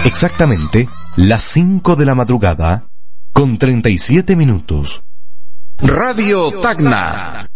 Exactamente las 5 de la madrugada con 37 minutos. Radio Tacna.